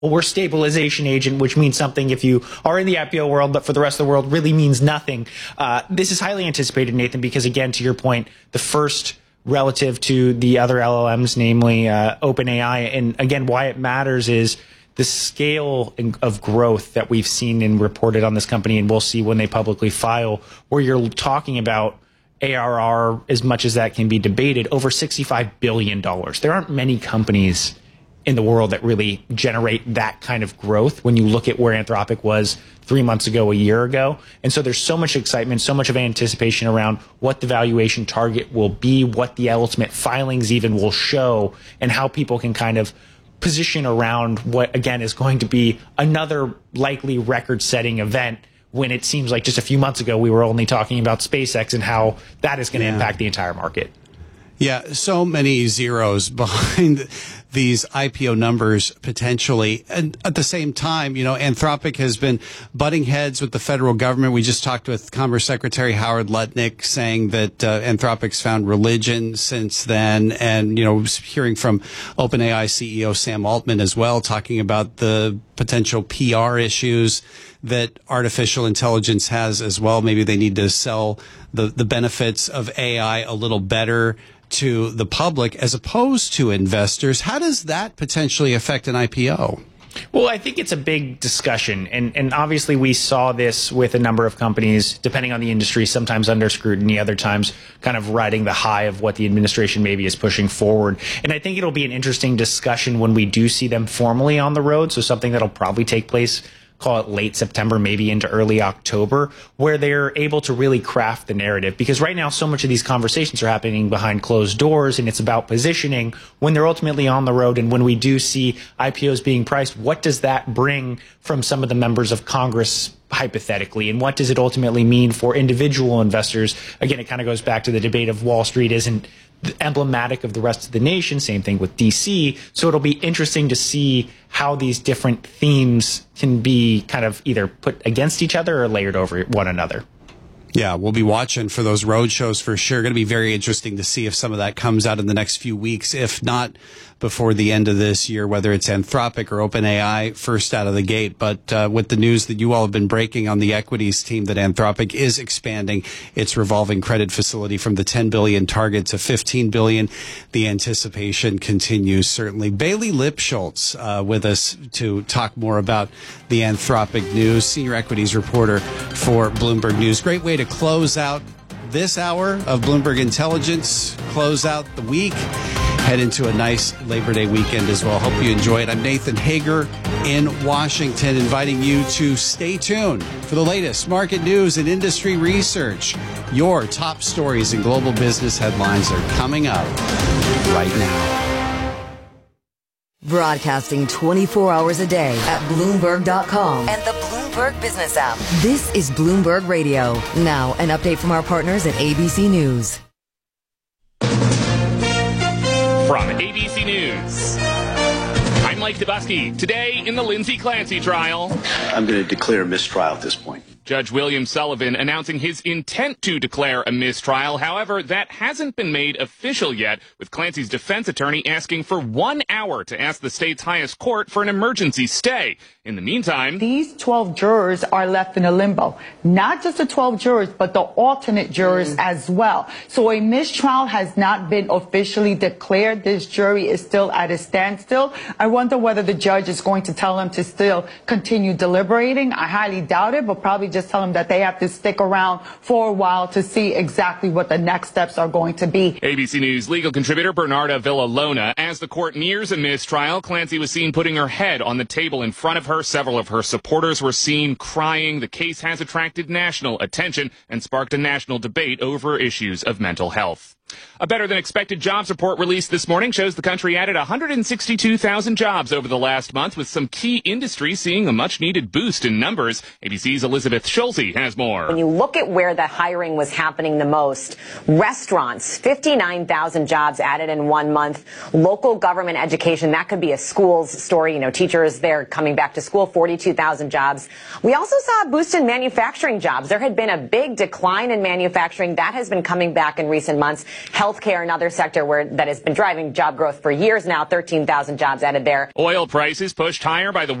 well, we're stabilization agent, which means something if you are in the IPO world, but for the rest of the world really means nothing. This is highly anticipated, Nathan, because again, to your point, the first relative to the other LLMs, namely OpenAI. And again, why it matters is the scale of growth that we've seen and reported on this company, and we'll see when they publicly file, where you're talking about ARR, as much as that can be debated, over $65 billion. There aren't many companies in the world that really generate that kind of growth when you look at where Anthropic was 3 months ago, a year ago. And so there's so much excitement, so much of anticipation around what the valuation target will be, what the ultimate filings even will show, and how people can kind of position around what, again, is going to be another likely record-setting event, when it seems like just a few months ago we were only talking about SpaceX and how that is going to impact the entire market. Yeah, so many zeros behind these IPO numbers potentially. And at the same time, you know, Anthropic has been butting heads with the federal government. We just talked with Commerce Secretary Howard Lutnick saying that Anthropic's found religion since then. And, you know, hearing from OpenAI CEO Sam Altman as well, talking about the potential PR issues that artificial intelligence has as well. Maybe they need to sell the benefits of AI a little better to the public as opposed to investors. How does that potentially affect an IPO? Well, I think it's a big discussion. And obviously we saw this with a number of companies, depending on the industry, sometimes under scrutiny, other times kind of riding the high of what the administration maybe is pushing forward. And I think it'll be an interesting discussion when we do see them formally on the road. So something that'll probably take place, call it late September, maybe into early October, where they're able to really craft the narrative. Because right now, so much of these conversations are happening behind closed doors, and it's about positioning. When they're ultimately on the road, and when we do see IPOs being priced, what does that bring from some of the members of Congress, hypothetically, and what does it ultimately mean for individual investors? Again, it kind of goes back to the debate of Wall Street isn't emblematic of the rest of the nation. Same thing with DC. So it'll be interesting to see how these different themes can be kind of either put against each other or layered over one another. Yeah, we'll be watching for those road shows for sure. Going to be very interesting to see if some of that comes out in the next few weeks, if not before the end of this year, whether it's Anthropic or OpenAI first out of the gate. But with the news that you all have been breaking on the equities team, that Anthropic is expanding its revolving credit facility from the $10 billion target to $15 billion, the anticipation continues, certainly. Bailey Lipschultz with us to talk more about the Anthropic news, senior equities reporter for Bloomberg News. Great way to close out this hour of Bloomberg Intelligence, close out the week, head into a nice Labor Day weekend as well. Hope you enjoy it. I'm Nathan Hager in Washington, inviting you to stay tuned for the latest market news and industry research. Your top stories and global business headlines are coming up right now. Broadcasting 24 hours a day at Bloomberg.com and the Bloomberg Business app. This is Bloomberg Radio. Now, an update from our partners at ABC News. From ABC News, I'm Mike Dubusky. Today in the Lindsay Clancy trial, I'm going to declare a mistrial at this point. Judge William Sullivan announcing his intent to declare a mistrial. However, that hasn't been made official yet, with Clancy's defense attorney asking for 1 hour to ask the state's highest court for an emergency stay. In the meantime, these 12 jurors are left in a limbo. Not just the 12 jurors, but the alternate jurors as well. So a mistrial has not been officially declared. This jury is still at a standstill. I wonder whether the judge is going to tell them to still continue deliberating. I highly doubt it, but probably just tell them that they have to stick around for a while to see exactly what the next steps are going to be. ABC News legal contributor Bernarda Villalona. As the court nears a mistrial, Clancy was seen putting her head on the table in front of her. Several of her supporters were seen crying. The case has attracted national attention and sparked a national debate over issues of mental health. A better-than-expected jobs report released this morning shows the country added 162,000 jobs over the last month, with some key industries seeing a much-needed boost in numbers. ABC's Elizabeth Schulze has more. When you look at where the hiring was happening the most, restaurants, 59,000 jobs added in 1 month. Local government education, that could be a school's story. You know, teachers, they're coming back to school, 42,000 jobs. We also saw a boost in manufacturing jobs. There had been a big decline in manufacturing. That has been coming back in recent months. Healthcare, another sector that has been driving job growth for years now, 13,000 jobs added there. Oil prices pushed higher by the